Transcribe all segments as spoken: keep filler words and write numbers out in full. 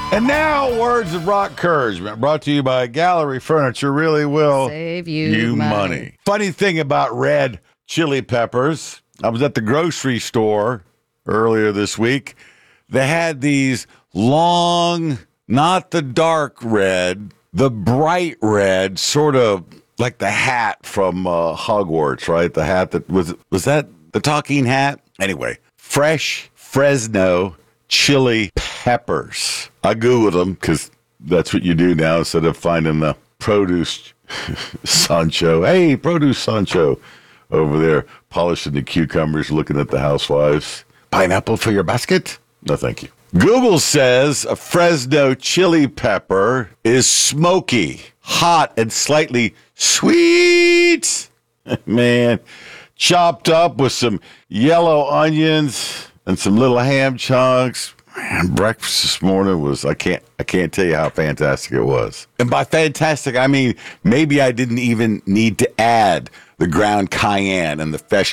And now, words of rock encouragement brought to you by Gallery Furniture. Really will save you, you money. money. Funny thing about red chili peppers, I was at the grocery store earlier this week. They had these long, not the dark red, the bright red, sort of like the hat from uh, Hogwarts, right? The hat that was, was that the talking hat? Anyway, fresh Fresno chili peppers. I Googled them because that's what you do now instead of finding the produce Sancho. Hey, produce Sancho over there polishing the cucumbers, looking at the housewives. Pineapple for your basket? No, thank you. Google says a Fresno chili pepper is smoky, hot, and slightly sweet. Man, chopped up with some yellow onions and some little ham chunks. Man, breakfast this morning was, I can't, I can't tell you how fantastic it was. And by fantastic, I mean, maybe I didn't even need to add the ground cayenne and the fresh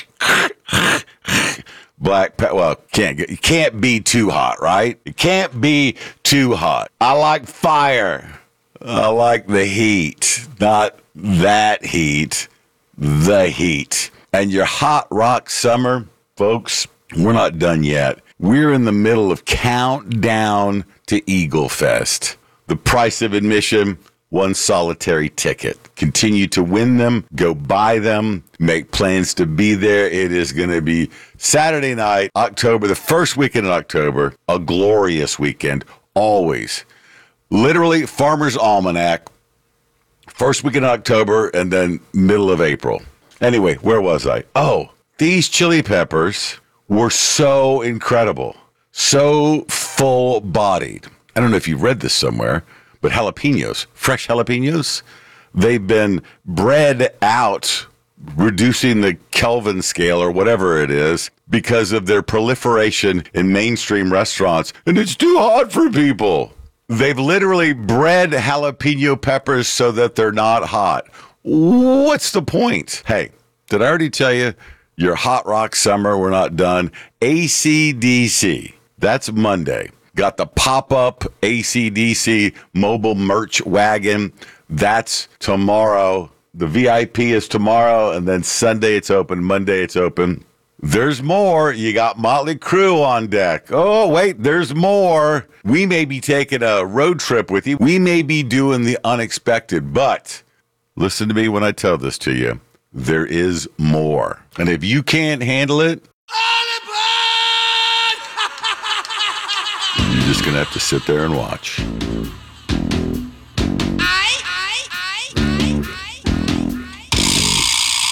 black pepper. Well, can't get, it can't be too hot, right? It can't be too hot. I like fire. I like the heat, not that heat, the heat. And your hot rock summer, folks, we're not done yet. We're in the middle of countdown to Eagle Fest. The price of admission, one solitary ticket. Continue to win them, go buy them, make plans to be there. It is going to be Saturday night, October, the first weekend in October, a glorious weekend, always. Literally, Farmer's Almanac, first weekend in October, and then middle of April. Anyway, where was I? Oh, these chili peppers were so incredible, so full-bodied. I don't know if you've read this somewhere, but jalapenos, fresh jalapenos, they've been bred out, reducing the Kelvin scale or whatever it is, because of their proliferation in mainstream restaurants, and it's too hot for people. They've literally bred jalapeno peppers so that they're not hot. What's the point? Hey, did I already tell you? Your hot rock summer, we're not done. A C D C, that's Monday. Got the pop-up A C D C mobile merch wagon. That's tomorrow. The V I P is tomorrow, and then Sunday it's open. Monday it's open. There's more. You got Motley Crue on deck. Oh, wait, there's more. We may be taking a road trip with you. We may be doing the unexpected, but listen to me when I tell this to you. There is more. And if you can't handle it, you're just going to have to sit there and watch.